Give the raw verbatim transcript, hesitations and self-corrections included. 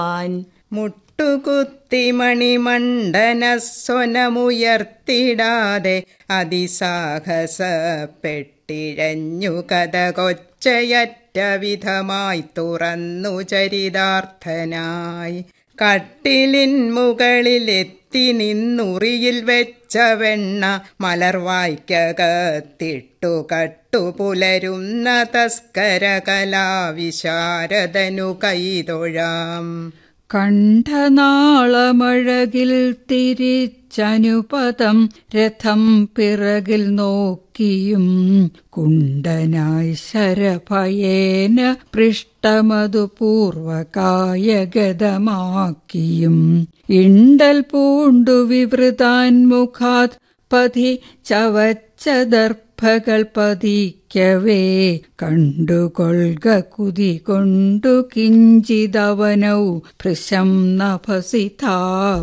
മുട്ടുകുത്തി മണിമണ്ഡനസ്വനമുയർത്തിടാതെ അതിസാഹസപ്പെട്ടിഴഞ്ഞു കഥകൊച്ചയറ്റ വിധമായി തുറന്നു ചരിതാർത്ഥനായി. കട്ടിലിൻ മുകളിലെത്തി നിന്നുറിയിൽ വെച്ച വെണ്ണ മലർവായ്ക്കകത്തിട്ടു കട്ടുപുലരുന്ന തസ്കര കലാവിശാരദനു കൈതൊഴാം. കണ്ഠനാളമഴകിൽ തിരിച്ചനുപദം രഥം പിറകിൽ നോക്കിയും കുണ്ടനായി ശരഭയേന പൃഷ്ടമതു പൂർവകായഗതമാക്കിയും ഇണ്ടൽ പൂണ്ടു വിവൃതാൻമുഖാത് പതി ചവച്ച ദർഭകൾ പതിക്കവേ കണ്ടുകൊള്ളുക കുതി കൊണ്ടു കിഞ്ചിതവനൗ ഭൃശം നഭസിതാ